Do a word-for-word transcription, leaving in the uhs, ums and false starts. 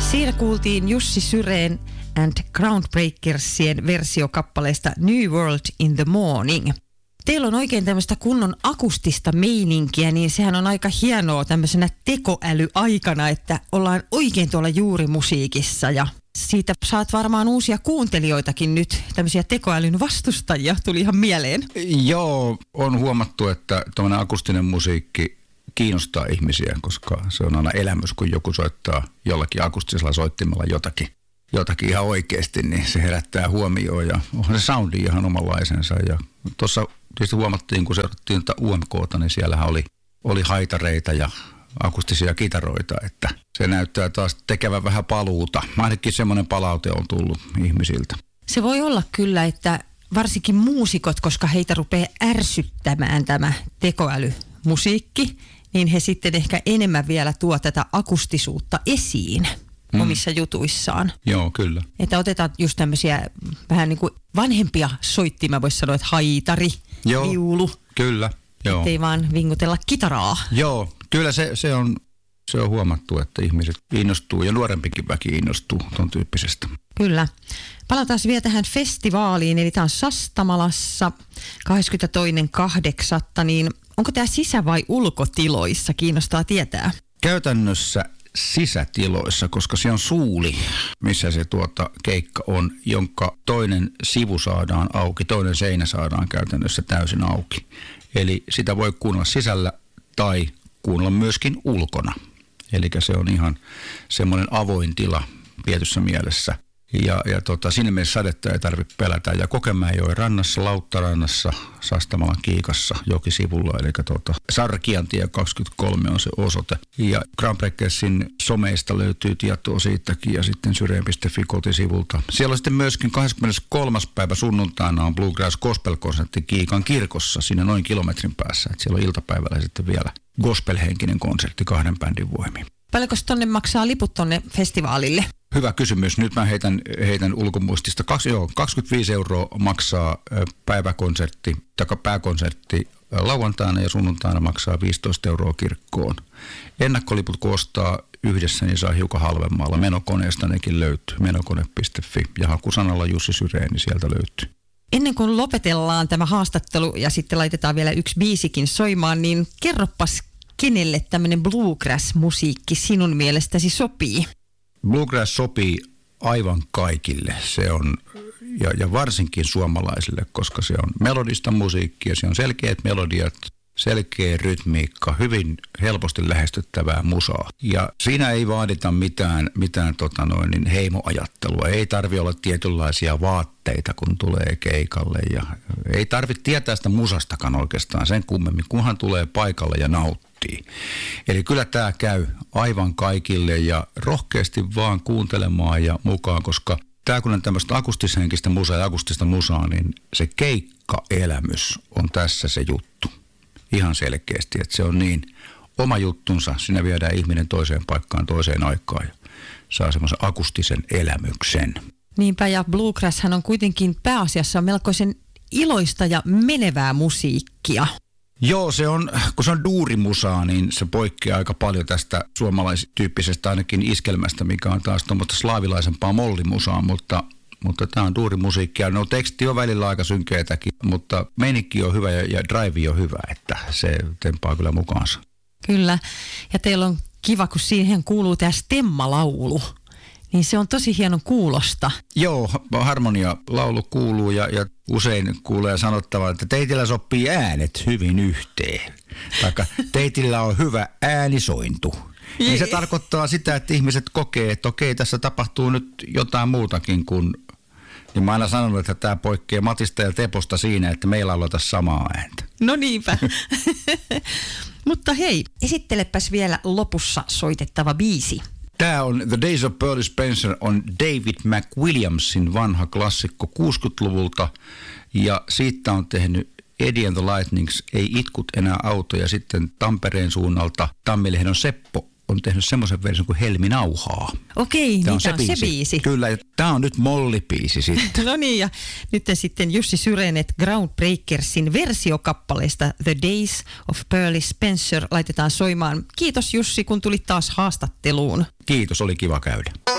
Siinä kuultiin Jussi Syreen and Groundbreakersien versiokappaleesta New World in the Morning. Teillä on oikein tämmöistä kunnon akustista meininkiä, niin sehän on aika hienoa tämmöisenä tekoälyaikana, että ollaan oikein tuolla juurimusiikissa ja siitä saat varmaan uusia kuuntelijoitakin nyt, tämmöisiä tekoälyn vastustajia tuli ihan mieleen. Joo, on huomattu, että tuommoinen akustinen musiikki kiinnostaa ihmisiä, koska se on aina elämys, kun joku soittaa jollakin akustisella soittimella jotakin, jotakin ihan oikeasti, niin se herättää huomioon ja on se soundi ihan omanlaisensa. Ja tuossa tietysti huomattiin, kun seurattiin U M K:ta, niin siellähän oli, oli haitareita ja akustisia kitaroita, että se näyttää taas tekevän vähän paluuta. Ainakin semmoinen palaute on tullut ihmisiltä. Se voi olla kyllä, että varsinkin muusikot, koska heitä rupeaa ärsyttämään tämä tekoälymusiikki, niin he sitten ehkä enemmän vielä tuo tätä akustisuutta esiin mm. omissa jutuissaan. Joo, kyllä. Että otetaan just tämmöisiä vähän niin kuin vanhempia soittimia, voisi sanoa, että haitari, Joo, viulu. Kyllä, joo. Ettei vaan vingutella kitaraa. Joo, kyllä se, se, on, se on huomattu, että ihmiset innostuu ja nuorempikin väki innostuu ton tyyppisestä. Kyllä. Palataan vielä tähän festivaaliin, eli tämä on Sastamalassa kahdeskymmenestoinen kahdeksatta niin onko tämä sisä- vai ulkotiloissa? Kiinnostaa tietää. Käytännössä sisätiloissa, koska se on suuli, missä se tuota keikka on, jonka toinen sivu saadaan auki, toinen seinä saadaan käytännössä täysin auki. Eli sitä voi kuunnella sisällä tai kuunnella myöskin ulkona. Eli se on ihan semmoinen avoin tila tietyssä mielessä. Ja, ja tota, siinä mielessä sadetta ei tarvitse pelätä. Ja Kokemäenjoen rannassa, Lauttarannassa, Sastamalan Kiikassa, jokisivulla, eli tota, Sarkiantie kaksikymmentäkolme on se osoite. Ja Groundbreakersin someista löytyy tietoa siitäkin ja sitten syreen piste fi kotisivulta. Siellä on sitten myöskin kahdeskymmeneskolmas päivä sunnuntaina on Bluegrass Gospel-konsertti Kiikan kirkossa, siinä noin kilometrin päässä. Et siellä on iltapäivällä sitten vielä gospel-henkinen konsertti kahden bändin voimin. Paljonko tonne maksaa liput tonne festivaalille? Hyvä kysymys. Nyt mä heitän, heitän ulkomuistista. Kaksi, joo, kaksikymmentäviisi euroa maksaa päiväkonsertti, tai pääkonsertti lauantaina ja sunnuntaina maksaa viisitoista euroa kirkkoon. Ennakkoliput kun ostaa yhdessä, niin saa hiukan halvemmalla. Menokoneesta nekin löytyy. menokone piste fi ja hakusanalla Jussi Syreen, niin sieltä löytyy. Ennen kuin lopetellaan tämä haastattelu ja sitten laitetaan vielä yksi biisikin soimaan, niin kerropas, kenelle tämmöinen bluegrass-musiikki sinun mielestäsi sopii? Bluegrass sopii aivan kaikille. Se on, ja, ja varsinkin suomalaisille, koska se on melodista musiikkia, se on selkeät melodiat, selkeä rytmiikka, hyvin helposti lähestyttävää musaa. Ja siinä ei vaadita mitään, mitään tota noin, niin heimoajattelua. Ei tarvitse olla tietynlaisia vaatteita, kun tulee keikalle. Ja ei tarvitse tietää sitä musastakaan oikeastaan sen kummemmin, kunhan tulee paikalle ja nauttii. Eli kyllä tämä käy aivan kaikille ja rohkeasti vaan kuuntelemaan ja mukaan, koska tämä kun on tämmöistä akustishenkistä musaa ja akustista musaa, niin se keikkaelämys on tässä se juttu. Ihan selkeästi, että se on niin oma juttunsa. Siinä viedään ihminen toiseen paikkaan, toiseen aikaan ja saa semmoisen akustisen elämyksen. Niinpä, ja bluegrasshan on kuitenkin pääasiassa melkoisen iloista ja menevää musiikkia. Joo, se on, kun se on duurimusaa, niin se poikkeaa aika paljon tästä suomalaistyyppisestä ainakin iskelmästä, mikä on taas tuommoista slaavilaisempaa mollimusaa, mutta Mutta tämä on duurimusiikkia. No teksti on välillä aika synkeätäkin, mutta meininki on hyvä ja, ja drive on hyvä, että se tempaa kyllä mukaansa. Kyllä, ja teillä on kiva, kun siihen kuuluu tämä stemmalaulu. Niin se on tosi hienon kuulosta. Joo, harmonialaulu kuuluu ja, ja usein kuulee sanottavan, että teitillä sopii äänet hyvin yhteen. Taikka teitillä on hyvä äänisointu. Niin se tarkoittaa sitä, että ihmiset kokee, että okei, tässä tapahtuu nyt jotain muutakin kuin, niin mä aina sanonut, että tämä poikkeaa Matista ja Teposta siinä, että meillä aloita samaa ääntä. No niinpä. Mutta hei, esittelepäs vielä lopussa soitettava biisi. Tämä on The Days of Pearly Spencer on David McWilliamsin vanha klassikko kuusikymmentäluvulta ja siitä on tehnyt Eddie and the Lightnings, Ei itkut enää auto ja sitten Tampereen suunnalta Tammilehden Seppo on tehnyt semmoisen version kuin Helmi nauhaa. Okei, niin tämä on se biisi. se biisi. Kyllä, tämä on nyt mollibiisi sitten. No niin, ja nyt sitten Jussi Syrenet Groundbreakersin versiokappaleesta The Days of Pearly Spencer laitetaan soimaan. Kiitos Jussi, kun tulit taas haastatteluun. Kiitos, oli kiva käydä.